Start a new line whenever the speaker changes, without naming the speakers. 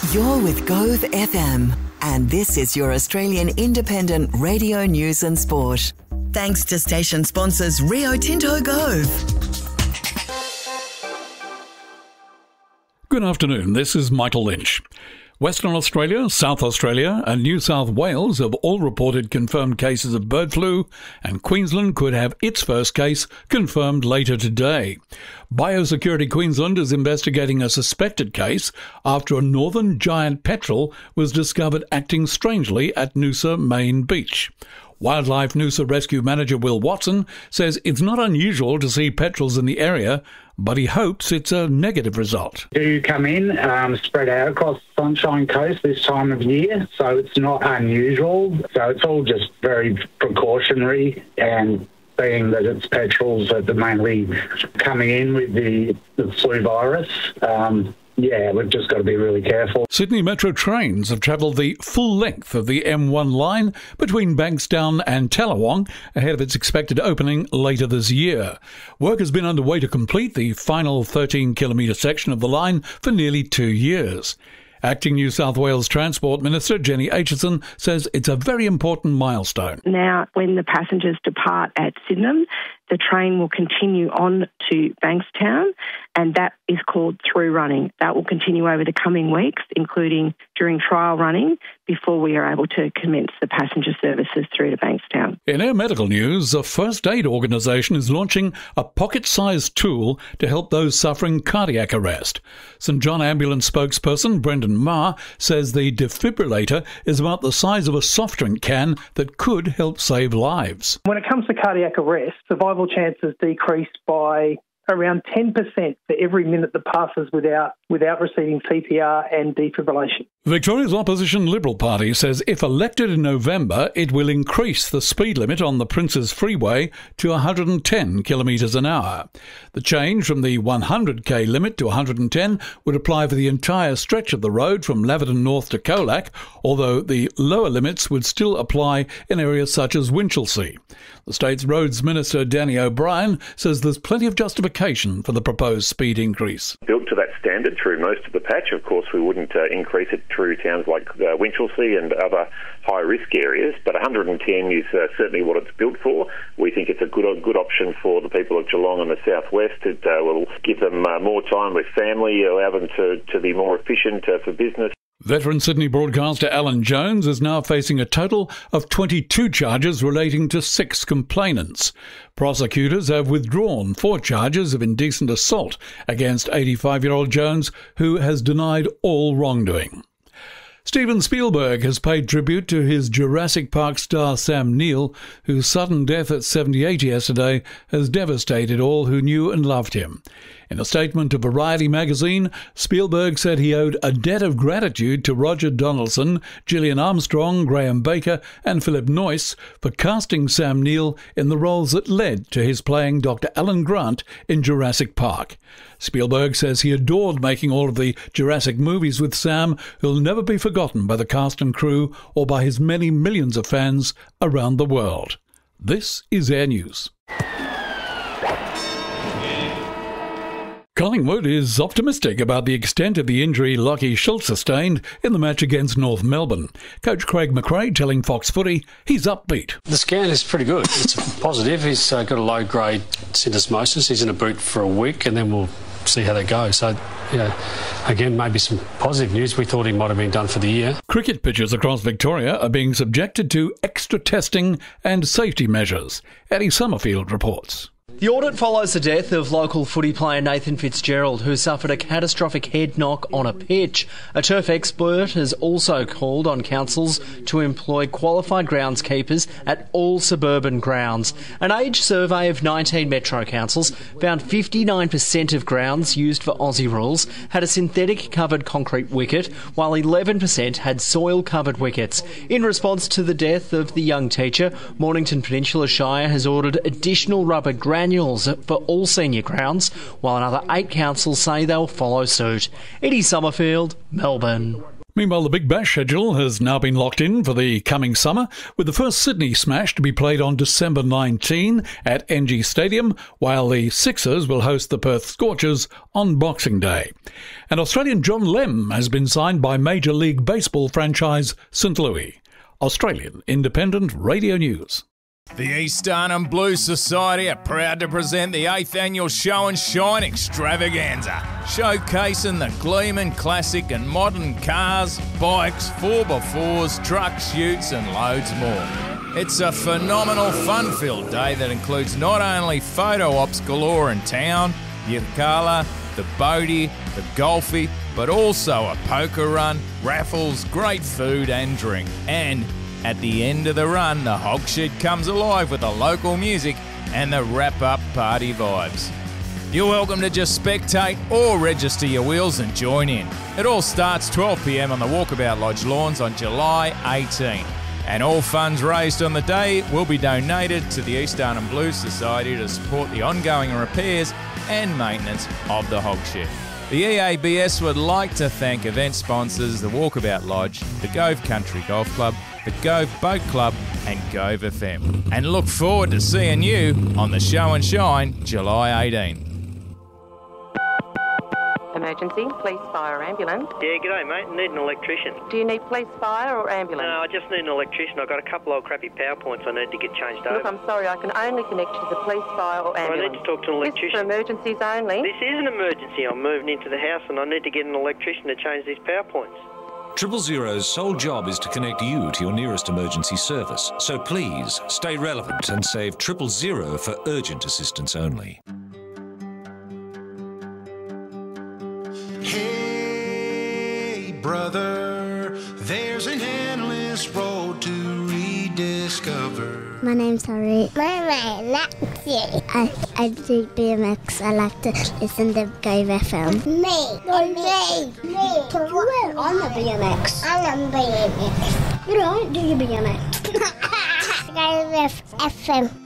You're with Gove FM, and this is your Australian independent radio news and sport. Thanks to station sponsors Rio Tinto Gove.
Good afternoon, this is Michael Lynch. Western Australia, South Australia and New South Wales have all reported confirmed cases of bird flu, and Queensland could have its first case confirmed later today. Biosecurity Queensland is investigating a suspected case after a northern giant petrel was discovered acting strangely at Noosa Main Beach. Wildlife Noosa Rescue Manager Will Watson says it's not unusual to see petrels in the area, but he hopes it's a negative result.
Do come in, spread out across the Sunshine Coast this time of year, so it's not unusual. So it's all just very precautionary, and being that it's petrels that are mainly coming in with the flu virus, we've just got to be really careful.
Sydney Metro trains have travelled the full length of the M1 line between Bankstown and Tallawong ahead of its expected opening later this year. Work has been underway to complete the final 13-kilometre section of the line for nearly 2 years. Acting New South Wales Transport Minister Jenny Aitchison says it's a very important milestone.
Now, when the passengers depart at Sydenham, the train will continue on to Bankstown, and that is called through running. That will continue over the coming weeks, including during trial running, before we are able to commence the passenger services through to Bankstown.
In our medical news, a first aid organisation is launching a pocket-sized tool to help those suffering cardiac arrest. St John Ambulance spokesperson Brendan Marr says the defibrillator is about the size of a soft drink can that could help save lives.
When it comes to cardiac arrest, survival chances decrease by around 10% for every minute that passes without receiving CPR and defibrillation.
Victoria's opposition Liberal Party says if elected in November, it will increase the speed limit on the Princes Freeway to 110 kilometres an hour. The change from the 100k limit to 110 would apply for the entire stretch of the road from Laverton North to Colac, although the lower limits would still apply in areas such as Winchelsea. The state's Roads Minister Danny O'Brien says there's plenty of justification for the proposed speed increase.
Built to that standard through most of the patch, of course we wouldn't increase it through towns like Winchelsea and other high-risk areas, but 110 is certainly what it's built for. We think it's a good option for the people of Geelong and the southwest. It will give them more time with family, allow them to be more efficient for business.
Veteran Sydney broadcaster Alan Jones is now facing a total of 22 charges relating to 6 complainants. Prosecutors have withdrawn 4 charges of indecent assault against 85-year-old Jones, who has denied all wrongdoing. Steven Spielberg has paid tribute to his Jurassic Park star Sam Neill, whose sudden death at 78 yesterday has devastated all who knew and loved him. In a statement to Variety magazine, Spielberg said he owed a debt of gratitude to Roger Donaldson, Gillian Armstrong, Graham Baker and Philip Noyce for casting Sam Neill in the roles that led to his playing Dr. Alan Grant in Jurassic Park. Spielberg says he adored making all of the Jurassic movies with Sam, who'll never be forgotten by the cast and crew or by his many millions of fans around the world. This is Air News. Collingwood is optimistic about the extent of the injury Lachie Schultz sustained in the match against North Melbourne. Coach Craig McRae telling Fox Footy he's upbeat.
The scan is pretty good. It's positive. He's got a low-grade syndesmosis. He's in a boot for a week, and then we'll see how that goes. So, again, maybe some positive news. We thought he might have been done for the year. Cricket pitches across Victoria are being subjected to extra testing and safety measures. Eddie Summerfield reports.
The audit follows the death of local footy player Nathan Fitzgerald, who suffered a catastrophic head knock on a pitch. A turf expert has also called on councils to employ qualified groundskeepers at all suburban grounds. An age survey of 19 metro councils found 59% of grounds used for Aussie rules had a synthetic covered concrete wicket, while 11% had soil covered wickets. In response to the death of the young teacher, Mornington Peninsula Shire has ordered additional rubber granules for all senior grounds, while another 8 councils say they'll follow suit. Eddie Summerfield, Melbourne.
Meanwhile, the Big Bash schedule has now been locked in for the coming summer, with the first Sydney Smash to be played on December 19 at NG Stadium, while the Sixers will host the Perth Scorchers on Boxing Day. And Australian John Lem has been signed by Major League Baseball franchise St. Louis. Australian Independent Radio News.
The East Arnhem Blues Society are proud to present the 8th annual Show and Shine Extravaganza, showcasing the gleaming classic and modern cars, bikes, 4x4s, trucks, utes and loads more. It's a phenomenal fun-filled day that includes not only photo ops galore in town, the Yirrkala, the boatie, the golfie, but also a poker run, raffles, great food and drink. And at the end of the run, the hog shed comes alive with the local music and the wrap-up party vibes. You're welcome to just spectate or register your wheels and join in. It all starts 12 p.m. on the Walkabout Lodge lawns on July 18. And all funds raised on the day will be donated to the East Arnhem Blues Society to support the ongoing repairs and maintenance of the hog shed. The EABS would like to thank event sponsors the Walkabout Lodge, the Gove Country Golf Club, the Gove Boat Club and Gove FM. And look forward to seeing you on the Show and Shine July 18.
Emergency, police, fire, ambulance.
Yeah, g'day mate, need an electrician.
Do you need police, fire or ambulance?
No, I just need an electrician. I've got a couple old crappy power points I need to get changed over.
Look, I'm sorry, I can only connect you to the police, fire or ambulance.
I need to talk to an electrician.
This is for emergencies only.
This is an emergency. I'm moving into the house and I need to get an electrician to change these power points.
000's sole job is to connect you to your nearest emergency service. So please, stay relevant and save 000 for urgent assistance only.
Hey, brother, there's an endless road to rediscover.
My name's Harry. My name's Lexi. I do BMX. I like to listen to Gove FM. Me. I'm a BMX. I'm a BMX. You don't do your BMX. Gove FM.